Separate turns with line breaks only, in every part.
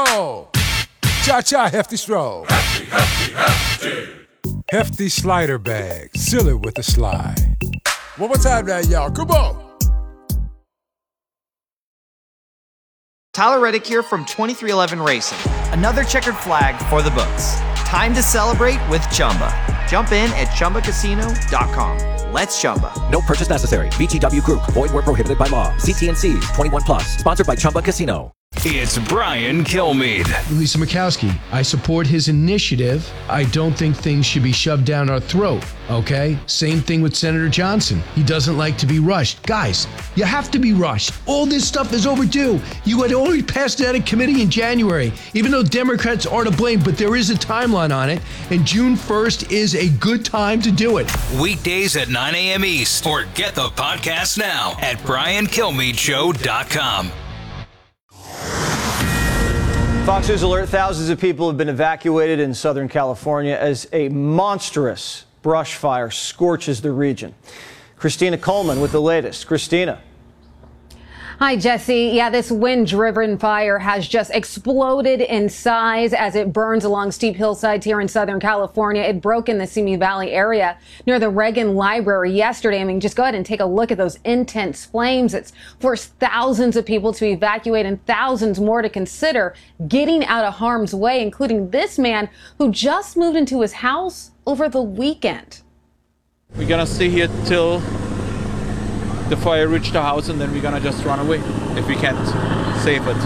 Oh, cha-cha hefty stroll. Hefty. Hefty slider bag. Seal it with a slide. One more time now, y'all. Come on.
Tyler Reddick here from 23XI Racing. Another checkered flag for the books. Time to celebrate with Chumba. Jump in at ChumbaCasino.com. Let's Chumba.
No purchase necessary. VGW Group. Void where prohibited by law. See T&Cs. 21 plus. Sponsored by Chumba Casino.
It's Brian Kilmeade.
Lisa Murkowski, I support his initiative. I don't think things should be shoved down our throat, okay? Same thing with Senator Johnson. He doesn't like to be rushed. Guys, you have to be rushed. All this stuff is overdue. You had already passed it out of committee in January, even though Democrats are to blame, but there is a timeline on it, and June 1st is a good time to do it.
Weekdays at 9 a.m. East, or get the podcast now at BrianKilmeadeShow.com.
Fox News alert, thousands of people have been evacuated in Southern California as a monstrous brush fire scorches the region. Christina Coleman with the latest. Christina.
Hi, Jesse. Yeah, this wind-driven fire has just exploded in size as it burns along steep hillsides here in Southern California. It broke in the Simi Valley area near the Reagan Library yesterday. I mean, just go ahead and take a look at those intense flames. It's forced thousands of people to evacuate and thousands more to consider getting out of harm's way, including this man who just moved into his house over the weekend.
We're gonna stay here till the fire reached the house, and then we're gonna just run away if we can't save it.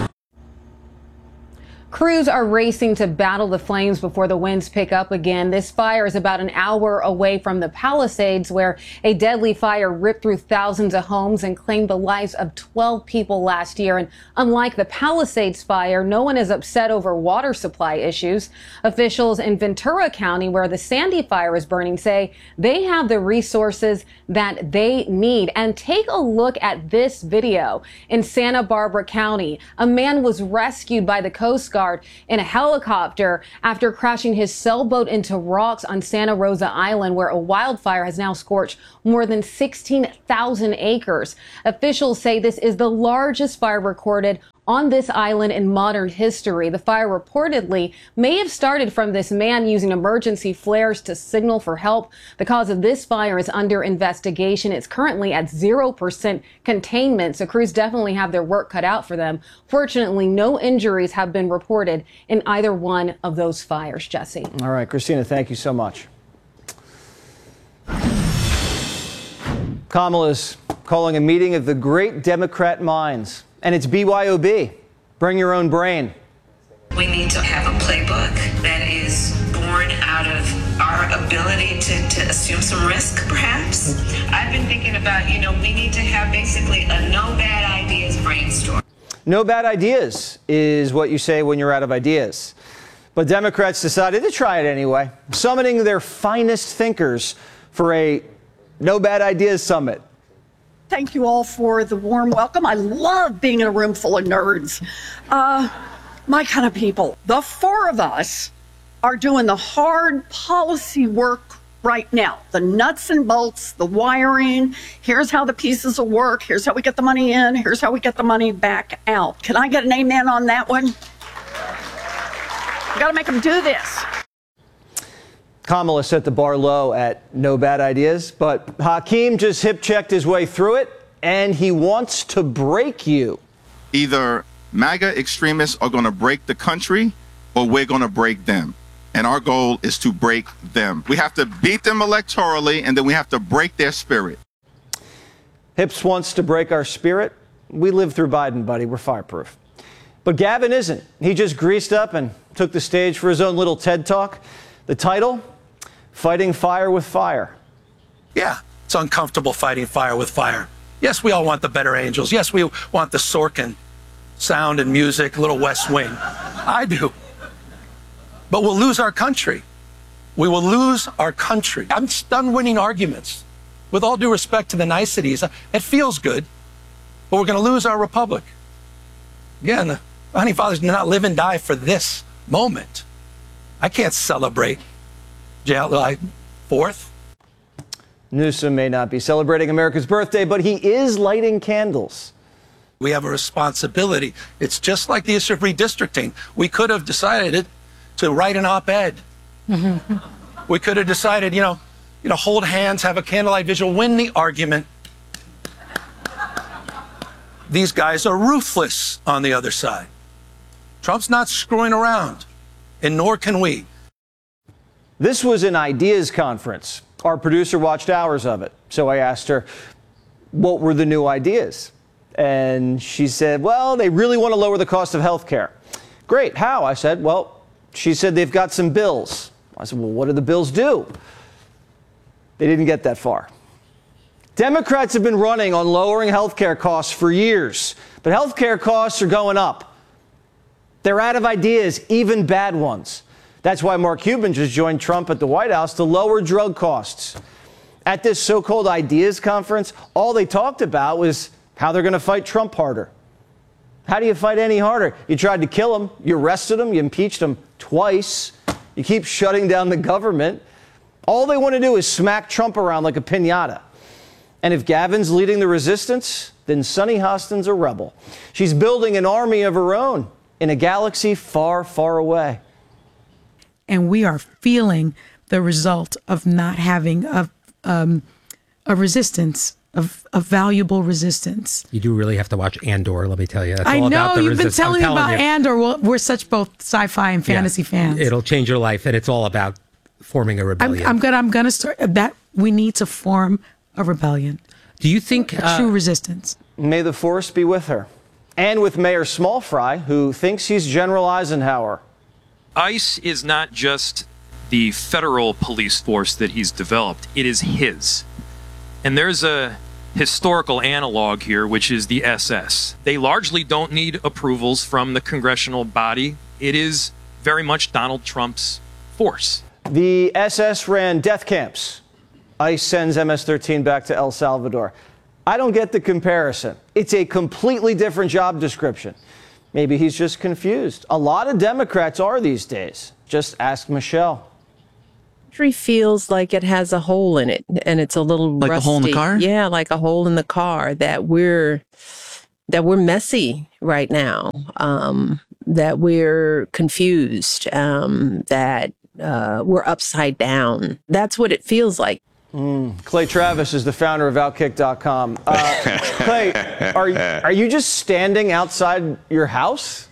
Crews are racing to battle the flames before the winds pick up again. This fire is about an hour away from the Palisades, where a deadly fire ripped through thousands of homes and claimed the lives of 12 people last year. And unlike the Palisades fire, no one is upset over water supply issues. Officials in Ventura County, where the Sandy fire is burning, say they have the resources that they need. And take a look at this video. In Santa Barbara County, a man was rescued by the Coast Guard in a helicopter after crashing his sailboat into rocks on Santa Rosa Island, where a wildfire has now scorched more than 16,000 acres. Officials say this is the largest fire recorded on this island in modern history. The fire reportedly may have started from this man using emergency flares to signal for help. The cause of this fire is under investigation. It's currently at 0% containment, so crews definitely have their work cut out for them. Fortunately, no injuries have been reported in either one of those fires, Jesse.
All right, Christina, thank you so much. Kamala's calling a meeting of the great Democrat minds. And it's BYOB. Bring your own brain.
We need to have a playbook that is born out of our ability to assume some risk, perhaps. I've been thinking about, we need to have basically a no bad ideas brainstorm.
No bad ideas is what you say when you're out of ideas. But Democrats decided to try it anyway, summoning their finest thinkers for a no bad ideas summit.
Thank you all for the warm welcome. I love being in a room full of nerds. My kind of people. The four of us are doing the hard policy work right now. The nuts and bolts, the wiring. Here's how the pieces will work. Here's how we get the money in. Here's how we get the money back out. Can I get an amen on that one? We got to make them do this.
Kamala set the bar low at no bad ideas, but Hakeem just hip-checked his way through it, and he wants to break you.
Either MAGA extremists are going to break the country, or we're going to break them. And our goal is to break them. We have to beat them electorally, and then we have to break their spirit.
Hips wants to break our spirit. We lived through Biden, buddy. We're fireproof. But Gavin isn't. He just greased up and took the stage for his own little TED Talk. The title? Fighting Fire with Fire.
Yeah, it's uncomfortable fighting fire with fire. Yes, we all want the better angels. Yes, we want the Sorkin sound and music, little West Wing. I do. But we'll lose our country. We will lose our country. I'm done winning arguments. With all due respect to the niceties, it feels good, but we're going to lose our republic. Again, the founding fathers did not live and die for this moment. I can't celebrate July 4th.
Newsom may not be celebrating America's birthday, but he is lighting candles
We have a responsibility. It's just like the issue of redistricting. We could have decided to write an op-ed. We could have decided, hold hands, have a candlelight vigil, win the argument. These guys are ruthless on the other side. Trump's not screwing around, and nor can we.
This was an ideas conference. Our producer watched hours of it. So I asked her, what were the new ideas? And she said, well, they really want to lower the cost of health care. Great. How? I said, well, she said they've got some bills. I said, well, what do the bills do? They didn't get that far. Democrats have been running on lowering health care costs for years, but health care costs are going up. They're out of ideas, even bad ones. That's why Mark Cuban just joined Trump at the White House to lower drug costs. At this so-called ideas conference, all they talked about was how they're going to fight Trump harder. How do you fight any harder? You tried to kill him. You arrested him. You impeached him twice. You keep shutting down the government. All they want to do is smack Trump around like a piñata. And if Gavin's leading the resistance, then Sunny Hostin's a rebel. She's building an army of her own in a galaxy far, far away.
And we are feeling the result of not having a resistance, a valuable resistance.
You do really have to watch Andor, let me tell you. That's
I
all
know,
about the
you've been telling me about
you.
Andor. We're such both sci-fi and fantasy fans.
It'll change your life, and it's all about forming a rebellion.
I'm gonna start that. We need to form a rebellion.
Do you think
a true resistance?
May the force be with her. And with Mayor Smallfry, who thinks he's General Eisenhower.
ICE is not just the federal police force that he's developed. It is his. And there's a historical analog here, which is the SS. They largely don't need approvals from the congressional body. It is very much Donald Trump's force.
The SS ran death camps. ICE sends MS-13 back to El Salvador. I don't get the comparison. It's a completely different job description. Maybe he's just confused. A lot of Democrats are these days. Just ask Michelle.
Country feels like it has a hole in it, and it's a little
like
rusty.
A hole in the car?
Yeah, like a hole in the car, that we're messy right now, that we're confused, that we're upside down. That's what it feels like.
Clay Travis is the founder of Outkick.com. Clay, are you just standing outside your house?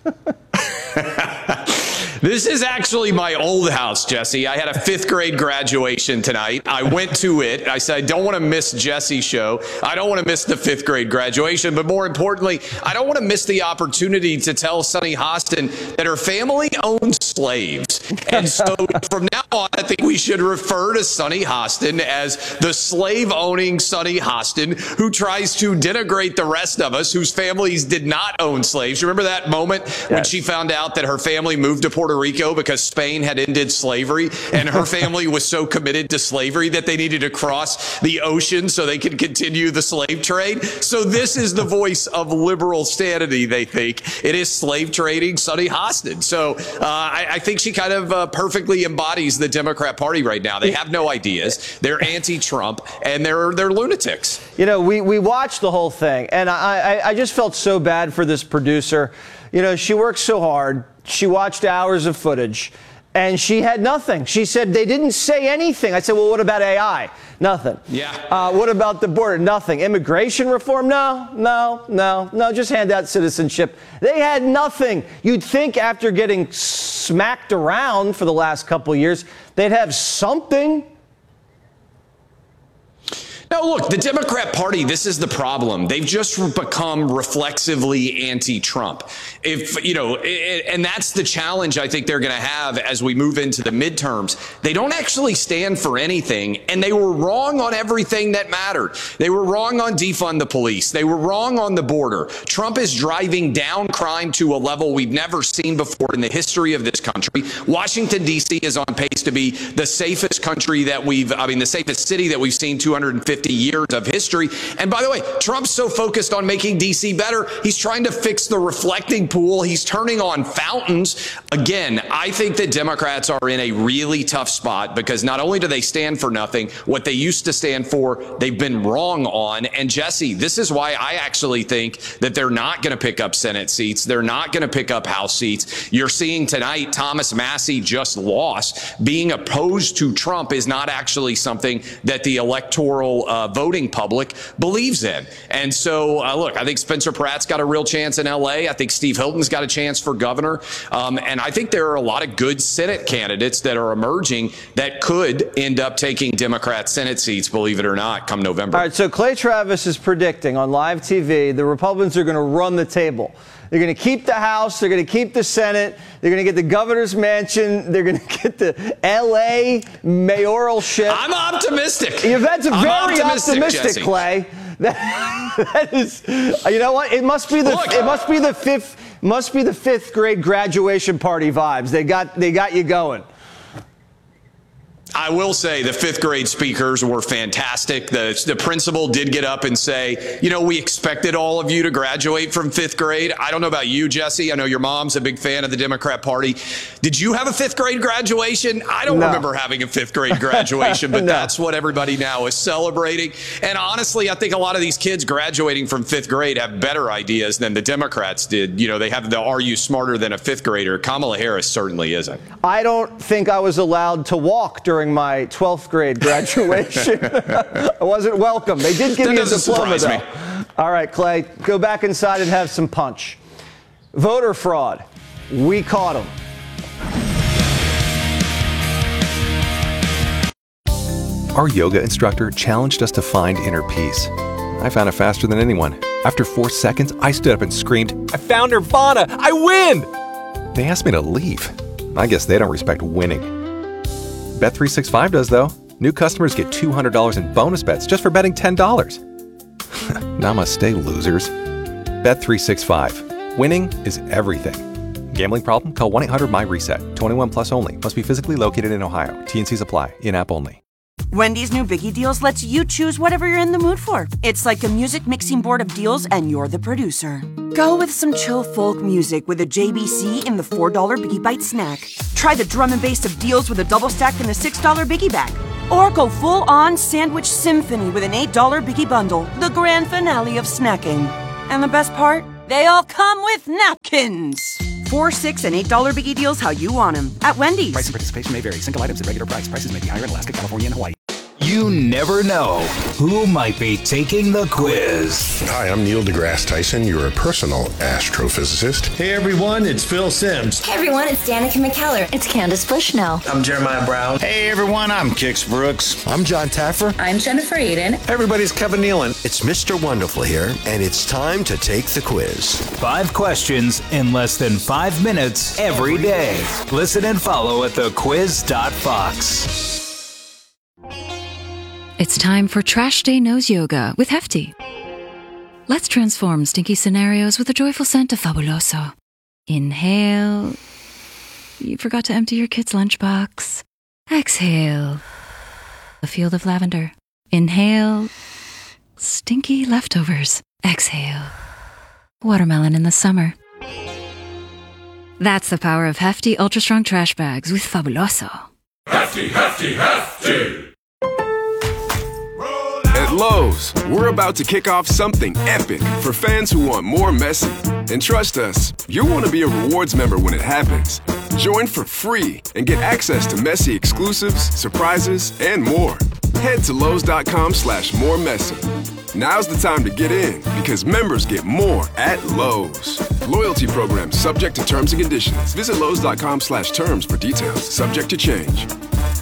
This is actually my old house, Jesse. I had a 5th grade graduation tonight. I went to it. I said, I don't want to miss Jesse's show. I don't want to miss the 5th grade graduation. But more importantly, I don't want to miss the opportunity to tell Sunny Hostin that her family owns slaves. And so from now on, I think we should refer to Sunny Hostin as the slave-owning Sunny Hostin, who tries to denigrate the rest of us whose families did not own slaves. You remember that moment when she found out that her family moved to Puerto Rico because Spain had ended slavery, and her family was so committed to slavery that they needed to cross the ocean so they could continue the slave trade? So this is the voice of liberal sanity, they think. It is slave trading Sunny Hostin. So I think she kind of perfectly embodies the Democrat Party right now. They have no ideas. They're anti-Trump, and they're lunatics.
You know, we watched the whole thing, and I just felt so bad for this producer. You know, she worked so hard. She watched hours of footage, and she had nothing. She said they didn't say anything. I said, well, what about AI? Nothing.
Yeah.
What about the border? Nothing. Immigration reform? No. Just hand out citizenship. They had nothing. You'd think after getting smacked around for the last couple of years, they'd have something.
Now, look, the Democrat Party, this is the problem. They've just become reflexively anti-Trump. And that's the challenge I think they're going to have as we move into the midterms. They don't actually stand for anything, and they were wrong on everything that mattered. They were wrong on defund the police. They were wrong on the border. Trump is driving down crime to a level we've never seen before in the history of this country. Washington, D.C. is on pace to be the safest country that the safest city that we've seen 250 150 years of history. And by the way, Trump's so focused on making D.C. better, he's trying to fix the reflecting pool. He's turning on fountains. Again, I think that Democrats are in a really tough spot because not only do they stand for nothing, what they used to stand for, they've been wrong on. And Jesse, this is why I actually think that they're not going to pick up Senate seats. They're not going to pick up House seats. You're seeing tonight Thomas Massie just lost. Being opposed to Trump is not actually something that the electoral voting public believes in. And so, look, I think Spencer Pratt's got a real chance in L.A. I think Steve Hilton's got a chance for governor. And I think there are a lot of good Senate candidates that are emerging that could end up taking Democrat Senate seats, believe it or not, come November.
All right, so Clay Travis is predicting on live TV the Republicans are going to run the table. They're going to keep the House. They're going to keep the Senate. They're going to get the governor's mansion. They're going to get the L.A. mayoralship.
I'm optimistic.
That's very optimistic,
Jesse.
Clay. That is, you know what? It must be the fifth grade graduation party vibes. They got you going.
I will say the fifth grade speakers were fantastic. The principal did get up and say, you know, we expected all of you to graduate from fifth grade. I don't know about you, Jesse. I know your mom's a big fan of the Democrat Party. Did you have a fifth grade graduation? I don't remember having a fifth grade graduation, but that's what everybody now is celebrating. And honestly, I think a lot of these kids graduating from fifth grade have better ideas than the Democrats did. You know, they have the "Are you smarter than a fifth grader?" Kamala Harris certainly isn't.
I don't think I was allowed to walk during my 12th grade graduation. I wasn't welcome. They did give me a diploma, though. All right, Clay, go back inside and have some punch. Voter fraud. We caught him.
Our yoga instructor challenged us to find inner peace. I found it faster than anyone. After 4 seconds, I stood up and screamed, "I found Nirvana! I win!" They asked me to leave. I guess they don't respect winning. Bet365 does, though. New customers get $200 in bonus bets just for betting $10. Namaste, losers. Bet365. Winning is everything. Gambling problem? Call 1-800-MY-RESET. 21 plus only. Must be physically located in Ohio. T&Cs apply. In-app only.
Wendy's new Biggie Deals lets you choose whatever you're in the mood for. It's like a music mixing board of deals, and you're the producer. Go with some chill folk music with a JBC in the $4 Biggie Bite snack. Try the drum and bass of deals with a double stack in the $6 Biggie Bag. Or go full-on sandwich symphony with an $8 Biggie Bundle, the grand finale of snacking. And the best part? They all come with napkins. $4, $6, and $8 Biggie Deals how you want them at Wendy's.
Price and participation may vary. Single items at regular price. Prices may be higher in Alaska, California, and Hawaii.
You never know who might be taking the quiz.
Hi, I'm Neil deGrasse Tyson, your personal astrophysicist.
Hey everyone, it's Phil Simms.
Hey everyone, it's Danica McKellar. It's Candace Bushnell.
I'm Jeremiah Brown.
Hey everyone, I'm Kix Brooks.
I'm John Taffer.
I'm Jennifer Aiden.
Everybody's Kevin Nealon.
It's Mr. Wonderful here, and it's time to take the quiz.
5 questions in less than 5 minutes every day. Listen and follow at thequiz.fox.
It's time for Trash Day Nose Yoga with Hefty. Let's transform stinky scenarios with a joyful scent of Fabuloso. Inhale. You forgot to empty your kid's lunchbox. Exhale. A field of lavender. Inhale. Stinky leftovers. Exhale. Watermelon in the summer. That's the power of Hefty Ultra Strong Trash Bags with Fabuloso.
Hefty, Hefty, Hefty!
At Lowe's, we're about to kick off something epic for fans who want more messy. And trust us, you'll want to be a rewards member when it happens. Join for free and get access to messy exclusives, surprises, and more. Head to Lowe's.com/more-messy. Now's the time to get in because members get more at Lowe's. Loyalty program subject to terms and conditions. Visit Lowe's.com/terms for details. Subject to change.